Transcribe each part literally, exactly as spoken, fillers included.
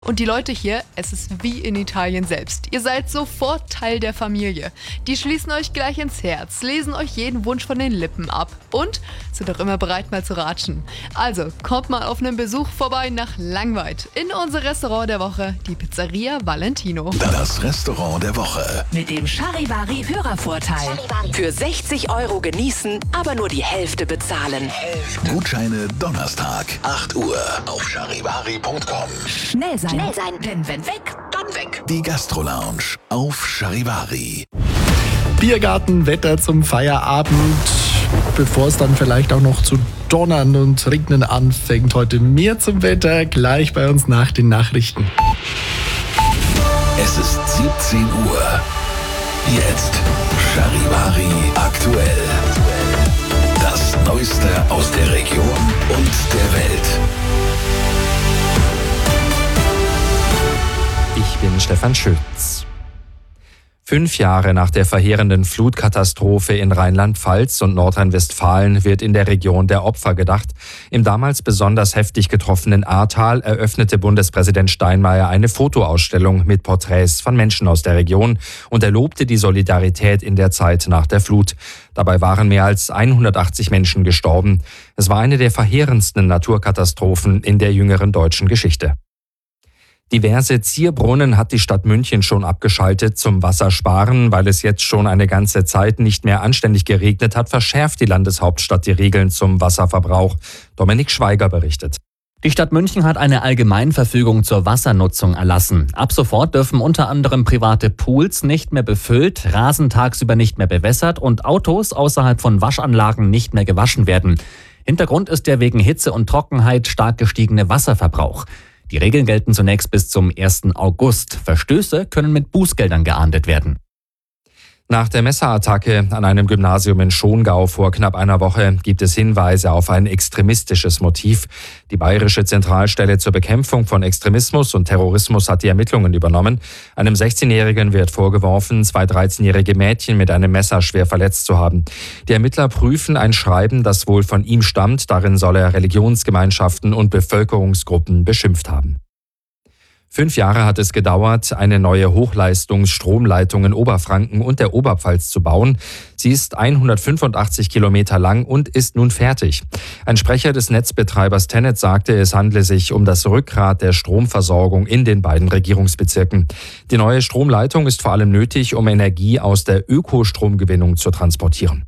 Und die Leute hier, es ist wie in Italien selbst. Ihr seid sofort Teil der Familie. Die schließen euch gleich ins Herz, lesen euch jeden Wunsch von den Lippen ab und sind auch immer bereit, mal zu ratschen. Also kommt mal auf einen Besuch vorbei nach Langweid in unser Restaurant der Woche, die Pizzeria Valentino. Das Restaurant der Woche. Mit dem Charivari-Hörervorteil. Für sechzig Euro genießen, aber nur die Hälfte bezahlen. Gutscheine Donnerstag, acht Uhr auf charivari punkt com. Schnell sein. Schnell sein, denn wenn weg, dann weg. Die Gastro-Lounge auf Charivari. Biergartenwetter zum Feierabend, bevor es dann vielleicht auch noch zu donnern und regnen anfängt. Heute mehr zum Wetter, gleich bei uns nach den Nachrichten. Es ist siebzehn Uhr. Jetzt Charivari aktuell. Das Neueste aus der Region und der Welt. Ich bin Stefan Schütz. Fünf Jahre nach der verheerenden Flutkatastrophe in Rheinland-Pfalz und Nordrhein-Westfalen wird in der Region der Opfer gedacht. Im damals besonders heftig getroffenen Ahrtal eröffnete Bundespräsident Steinmeier eine Fotoausstellung mit Porträts von Menschen aus der Region und er lobte die Solidarität in der Zeit nach der Flut. Dabei waren mehr als hundertachtzig Menschen gestorben. Es war eine der verheerendsten Naturkatastrophen in der jüngeren deutschen Geschichte. Diverse Zierbrunnen hat die Stadt München schon abgeschaltet zum Wassersparen. Weil es jetzt schon eine ganze Zeit nicht mehr anständig geregnet hat, verschärft die Landeshauptstadt die Regeln zum Wasserverbrauch. Dominik Schweiger berichtet. Die Stadt München hat eine Allgemeinverfügung zur Wassernutzung erlassen. Ab sofort dürfen unter anderem private Pools nicht mehr befüllt, Rasen tagsüber nicht mehr bewässert und Autos außerhalb von Waschanlagen nicht mehr gewaschen werden. Hintergrund ist der wegen Hitze und Trockenheit stark gestiegene Wasserverbrauch. Die Regeln gelten zunächst bis zum ersten August. Verstöße können mit Bußgeldern geahndet werden. Nach der Messerattacke an einem Gymnasium in Schongau vor knapp einer Woche gibt es Hinweise auf ein extremistisches Motiv. Die Bayerische Zentralstelle zur Bekämpfung von Extremismus und Terrorismus hat die Ermittlungen übernommen. Einem sechzehnjährigen wird vorgeworfen, zwei dreizehnjährige Mädchen mit einem Messer schwer verletzt zu haben. Die Ermittler prüfen ein Schreiben, das wohl von ihm stammt. Darin soll er Religionsgemeinschaften und Bevölkerungsgruppen beschimpft haben. Fünf Jahre hat es gedauert, eine neue Hochleistungsstromleitung in Oberfranken und der Oberpfalz zu bauen. Sie ist hundertfünfundachtzig Kilometer lang und ist nun fertig. Ein Sprecher des Netzbetreibers TenneT sagte, es handle sich um das Rückgrat der Stromversorgung in den beiden Regierungsbezirken. Die neue Stromleitung ist vor allem nötig, um Energie aus der Ökostromgewinnung zu transportieren.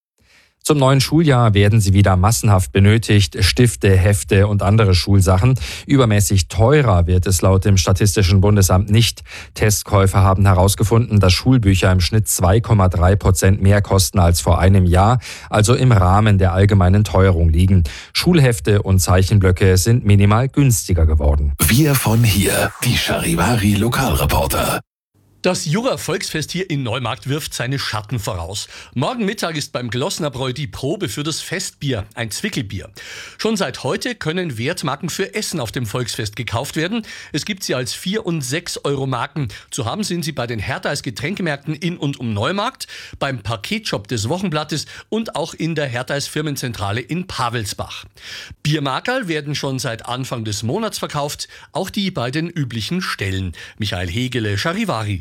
Zum neuen Schuljahr werden sie wieder massenhaft benötigt, Stifte, Hefte und andere Schulsachen. Übermäßig teurer wird es laut dem Statistischen Bundesamt nicht. Testkäufer haben herausgefunden, dass Schulbücher im Schnitt zwei Komma drei Prozent mehr kosten als vor einem Jahr, also im Rahmen der allgemeinen Teuerung liegen. Schulhefte und Zeichenblöcke sind minimal günstiger geworden. Wir von hier, die Charivari Lokalreporter. Das Jura-Volksfest hier in Neumarkt wirft seine Schatten voraus. Morgen Mittag ist beim Glossnerbräu die Probe für das Festbier, ein Zwickelbier. Schon seit heute können Wertmarken für Essen auf dem Volksfest gekauft werden. Es gibt sie als vier- und sechs Euro Marken. Zu haben sind sie bei den Hertha Getränkemärkten in und um Neumarkt, beim Paketshop des Wochenblattes und auch in der Hertha Firmenzentrale in Pavelsbach. Biermarkerl werden schon seit Anfang des Monats verkauft, auch die bei den üblichen Stellen. Michael Hegele, Charivari.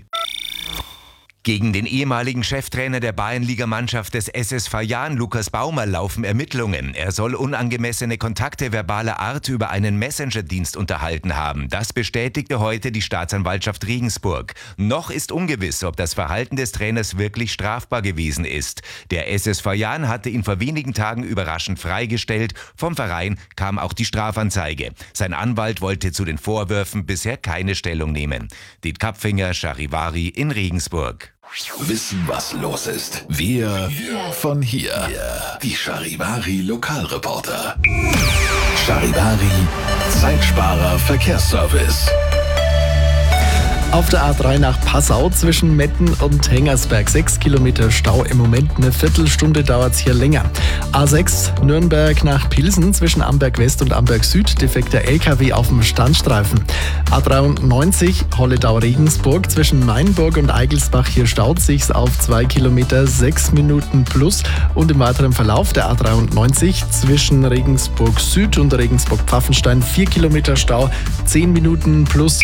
Gegen den ehemaligen Cheftrainer der Bayernligamannschaft des S S V Jahn, Lukas Baumer, laufen Ermittlungen. Er soll unangemessene Kontakte verbaler Art über einen Messenger-Dienst unterhalten haben. Das bestätigte heute die Staatsanwaltschaft Regensburg. Noch ist ungewiss, ob das Verhalten des Trainers wirklich strafbar gewesen ist. Der S S V Jahn hatte ihn vor wenigen Tagen überraschend freigestellt. Vom Verein kam auch die Strafanzeige. Sein Anwalt wollte zu den Vorwürfen bisher keine Stellung nehmen. Diet Kapfinger, Charivari in Regensburg. Wissen, was los ist. Wir von hier. Die Charivari Lokalreporter. Charivari Zeitsparer Verkehrsservice. Auf der A drei nach Passau zwischen Metten und Hengersberg sechs Kilometer Stau im Moment. Eine Viertelstunde dauert es hier länger. A sechs Nürnberg nach Pilsen zwischen Amberg West und Amberg Süd. Defekter L K W auf dem Standstreifen. A dreiundneunzig Holledau-Regensburg zwischen Mainburg und Eigelsbach. Hier staut sich's auf zwei Kilometer, sechs Minuten plus. Und im weiteren Verlauf der A dreiundneunzig zwischen Regensburg Süd und Regensburg Pfaffenstein vier Kilometer Stau, zehn Minuten plus.